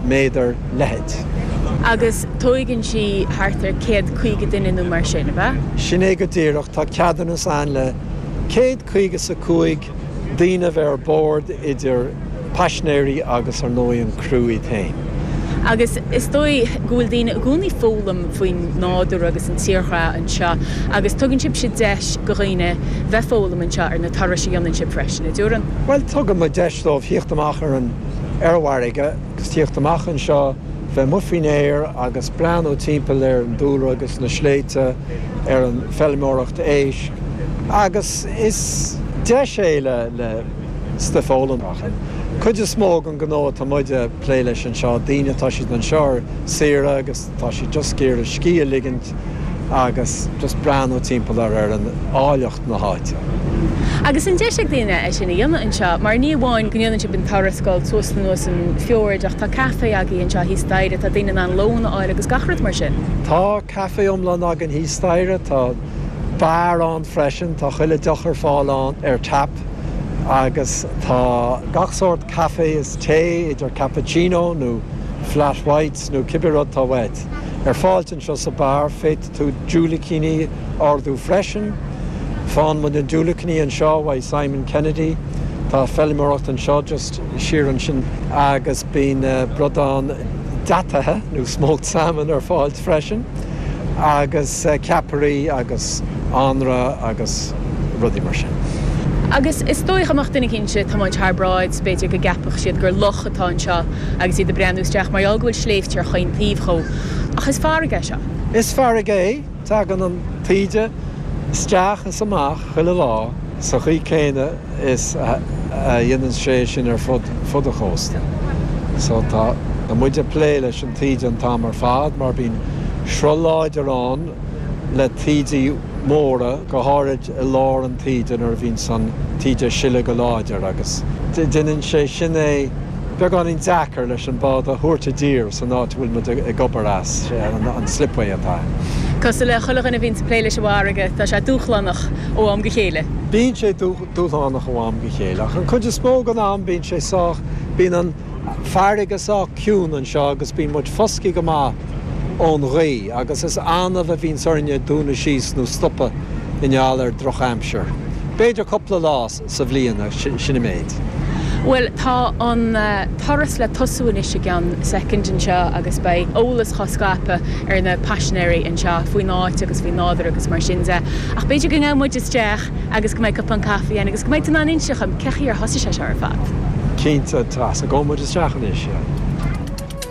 méadar lehead. Agus tóigann si hartar céad chuige duine mar sin, ba? Sin é go dtíreach tá ceadannas an le céad chuige sa cúig daoine bheith ar bord idir pasnéirí agus ar nó an crúí tain. Agus is dói gúil daoine gúnaí fólam faoin nádú agus an tíorcha an seo, agus tugann sib si deis go dhaoine bheith fólam an seo ar na tarra sí anann sib freisin na dúran? Well, tugann mo deis dómh híochtamach ar an airhairige, agus tíochtamach an seo bheith mufinéir agus brean ó timpeall ar an dúra agus na sléite ar an fellimóireacht éis. Agus is deis é le stafólamachchan. Cuid is smóg an gnó tá muide plé leis an seo daoine tá siad an seoir saoire agus tá si just céir a scí ligint agus just brean ó timpeall ar an áileacht na háite. Agus an deisiach daoine é sin dhéanana an seo, mar ní bháin go dhéanann sib an tarascáil tuasta nuas an fiord ach tá cafe agaí an seo hí staire tá daoine an lóna áil agus gachrad mar sin. Tá cafe omlan agan hí staire, tá bar an freisin, tá chuile deachar fáilán ar tap, agus tá gach sort cafe is té idir cappuccino nó flat whites nó cibirod tá wet. Ar fáiltin seo sa bar féit tú dúlacíní ardú freisin, fáin mu an dúlacíní an seo bhaid Simon Kennedy, tá fellimóireacht an seo just siar an sin agus bín brodán datathe nó smoked salmon ar fáilt freisin, agus caparí agus anra agus rudí mar sin. Agus is dóich amach duine cinse táid thbráid beidir go gapach siad gur loch atá seo agus iad a breanústeach mar eagúil sléiftear chuin taobhcho. Ach is farige seo? Is farige, tá gan an taide isteach is amach chuile lá, sa chuí céine is dhéanann sé sin ar fud a chósta. So tá na muide plé leis an taide an tam ar fad, mar bín sroláid arán le taide móra go háid i lár an taide ar bhín san taide siile go láidir agus. Duann sé sin é beag an in dachar leis an bád a thuirta dír san áit bhfuil mu i gobar as an slipway atá. Cos le chulach ina bhín plé leis bhharige tá sé dúchlanach ó am go chéile. Bín sé dúchlanach ó am go chéile. An chuid is smóg an am bín sé sách, bín an fearige sách ciún an seo agus bín muid fosci go má ón ré, agus is anna bheith bhín sorne dúna síos nó stoppa ineall ar Droch Hampshire. Beidir coppla lás sa bhliana sinna méid. Well, tá an taras le tosúin is gan second an seo agus bei ólas choscapa ar na passionary an seo faoi náit agus faoi nádar agus mar sinse. Ach beidir go muid isteach agus go méid cup an caí agus go méid an inseach am cechi ar hosa sé ar fad. Cínta tras a go muid isteach an is.